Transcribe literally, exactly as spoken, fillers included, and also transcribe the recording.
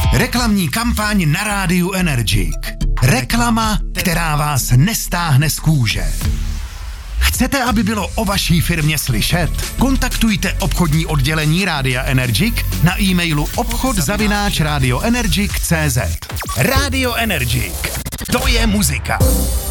Reklamní kampaň na rádiu Energic. Reklama, která vás nestáhne z kůže. Chcete, aby bylo o vaší firmě slyšet? Kontaktujte obchodní oddělení Rádia Energic na e-mailu obchod zavináč radioenergic tečka cé zet. Radio Energic. To je muzika.